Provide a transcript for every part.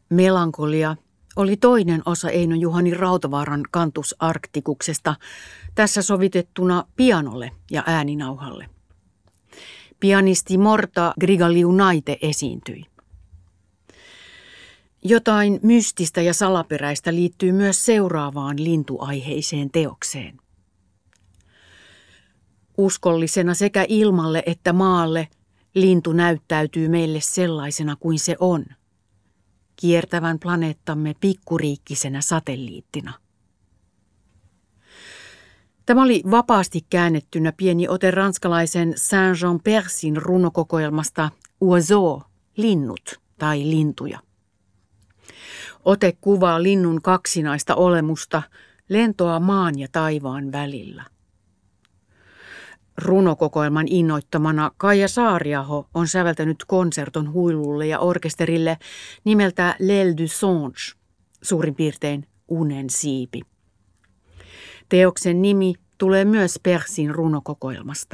Melankolia oli toinen osa Eino Juhani Rautavaaran Cantus Arcticuksesta, tässä sovitettuna pianolle ja ääninauhalle. Pianisti Morta Grigaliunaite esiintyi. Jotain mystistä ja salaperäistä liittyy myös seuraavaan lintuaiheiseen teokseen. Uskollisena sekä ilmalle että maalle lintu näyttäytyy meille sellaisena kuin se on, kiertävän planeettamme pikkuriikkisenä satelliittina. Tämä oli vapaasti käännettynä pieni ote ranskalaisen Saint-Jean Persin runokokoelmasta Oiseaux, linnut tai lintuja. Ote kuvaa linnun kaksinaista olemusta, lentoa maan ja taivaan välillä. Runokokoelman innoittamana Kaija Saariaho on säveltänyt konserton huilulle ja orkesterille nimeltä L'aile du songe, suurin piirtein unen siipi. Teoksen nimi tulee myös Persin runokokoelmasta.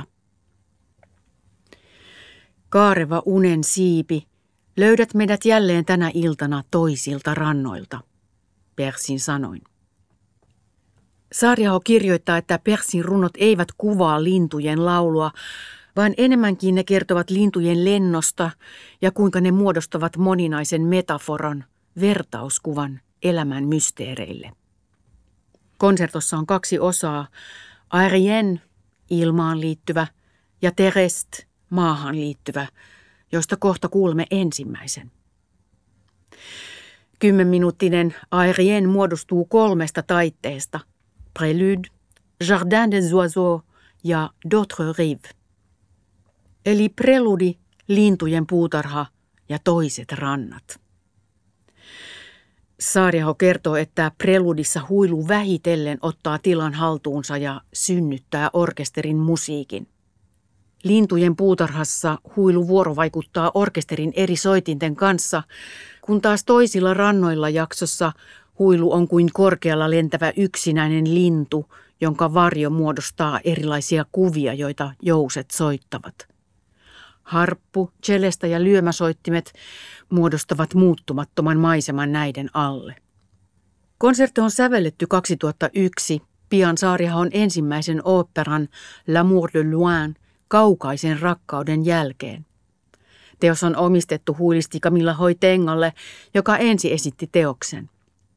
Kaareva unen siipi, löydät meidät jälleen tänä iltana toisilta rannoilta, Persin sanoin. Saariaho kirjoittaa, että Persin runot eivät kuvaa lintujen laulua, vaan enemmänkin ne kertovat lintujen lennosta ja kuinka ne muodostavat moninaisen metaforan, vertauskuvan elämän mysteereille. Konsertossa on 2 osaa, aérienne, ilmaan liittyvä, ja terrestre, maahan liittyvä, josta kohta kuulemme ensimmäisen. 10-minuuttinen aérienne muodostuu 3 taitteesta, prélude, jardin des oiseaux ja d'autres rives. Eli preludi, lintujen puutarha ja toiset rannat. Saariaho kertoo, että preludissa huilu vähitellen ottaa tilan haltuunsa ja synnyttää orkesterin musiikin. Lintujen puutarhassa huilu vuorovaikuttaa orkesterin eri soitinten kanssa, kun taas toisilla rannoilla jaksossa huilu on kuin korkealla lentävä yksinäinen lintu, jonka varjo muodostaa erilaisia kuvia, joita jouset soittavat. Harppu, celesta ja lyömäsoittimet muodostavat muuttumattoman maiseman näiden alle. Konsertti on sävelletty 2001 pian Saariahon ensimmäisen oopperan L'amour de loin, kaukaisen rakkauden jälkeen. Teos on omistettu huilisti Camilla Hoitengalle, joka ensi esitti teoksen.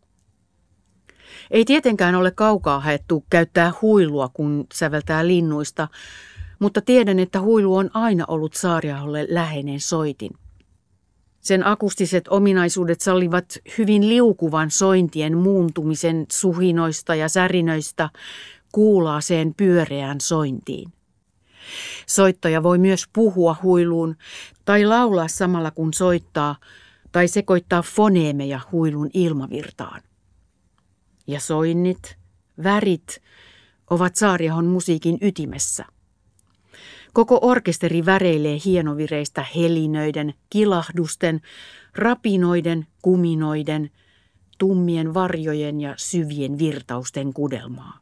Ei tietenkään ole kaukaa haettu käyttää huilua, kun säveltää linnuista, mutta tiedän, että huilu on aina ollut Saariaholle läheinen soitin. Sen akustiset ominaisuudet sallivat hyvin liukuvan sointien muuntumisen suhinoista ja särinöistä kuulaaseen pyöreään sointiin. Soittaja voi myös puhua huiluun tai laulaa samalla kun soittaa tai sekoittaa foneemeja huilun ilmavirtaan. Ja soinnit, värit ovat Saariahon musiikin ytimessä. Koko orkesteri väreilee hienovireistä helinöiden, kilahdusten, rapinoiden, kuminoiden, tummien varjojen ja syvien virtausten kudelmaa.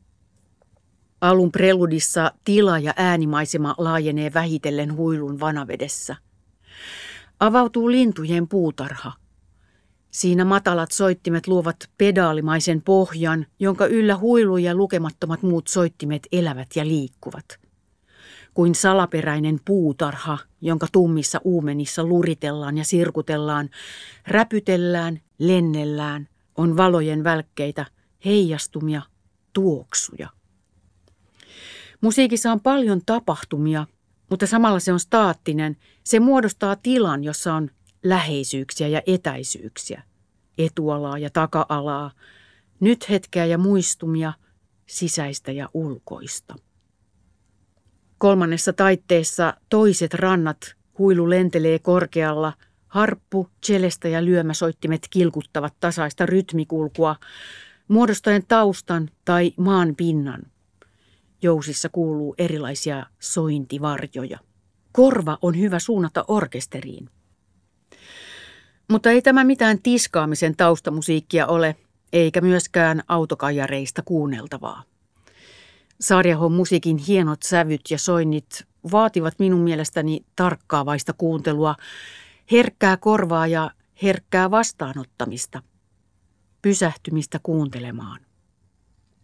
Alun preludissa tila ja äänimaisema laajenee vähitellen huilun vanavedessä. Avautuu lintujen puutarha. Siinä matalat soittimet luovat pedaalimaisen pohjan, jonka yllä huilu ja lukemattomat muut soittimet elävät ja liikkuvat. Kuin salaperäinen puutarha, jonka tummissa uumenissa luritellaan ja sirkutellaan, räpytellään, lennellään, on valojen välkkeitä, heijastumia, tuoksuja. Musiikissa on paljon tapahtumia, mutta samalla se on staattinen. Se muodostaa tilan, jossa on läheisyyksiä ja etäisyyksiä, etualaa ja taka-alaa, nyt hetkeä ja muistumia, sisäistä ja ulkoista. 3. taitteessa toiset rannat huilu lentelee korkealla, harppu, celesta ja lyömäsoittimet kilkuttavat tasaista rytmikulkua, muodostaen taustan tai maan pinnan. Jousissa kuuluu erilaisia sointivarjoja. Korva on hyvä suunnata orkesteriin. Mutta ei tämä mitään tiskaamisen taustamusiikkia ole, eikä myöskään autokajareista kuunneltavaa. Saariahon musiikin hienot sävyt ja soinnit vaativat minun mielestäni tarkkaavaista kuuntelua, herkkää korvaa ja herkkää vastaanottamista, pysähtymistä kuuntelemaan.